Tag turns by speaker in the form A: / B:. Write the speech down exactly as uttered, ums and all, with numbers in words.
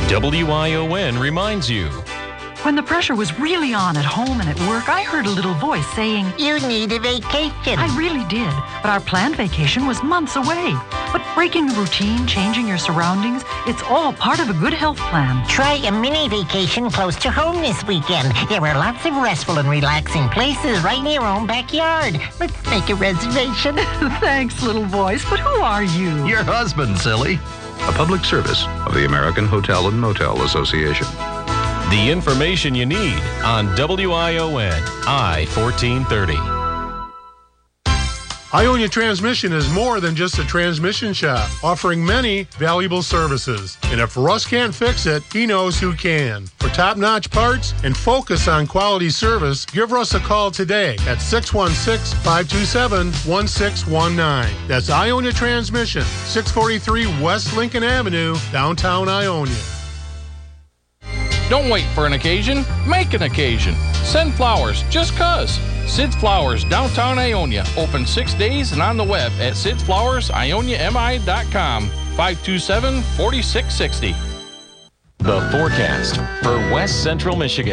A: W I O N reminds you.
B: When the pressure was really on at home and at work, I heard a little voice saying,
C: "You need a vacation."
B: I really did, but our planned vacation was months away. But breaking the routine, changing your surroundings, it's all part of a good health plan.
C: Try a mini vacation close to home this weekend. There are lots of restful and relaxing places right in your own backyard. Let's make a reservation.
B: Thanks, little voice, but who are you?
D: Your husband, silly. A public service of the American Hotel and Motel Association.
A: The information you need on W I O N I fourteen thirty.
E: Ionia Transmission is more than just a transmission shop, offering many valuable services. And if Russ can't fix it, he knows who can. For top-notch parts and focus on quality service, give Russ a call today at six one six, five two seven, one six one nine. That's Ionia Transmission, six forty-three West Lincoln Avenue, downtown Ionia.
F: Don't wait for an occasion, make an occasion. Send flowers just cuz. Sid's Flowers, downtown Ionia. Open six days and on the web at sids flowers ionia m i dot com. five two seven, four six six zero.
A: The forecast for West Central Michigan.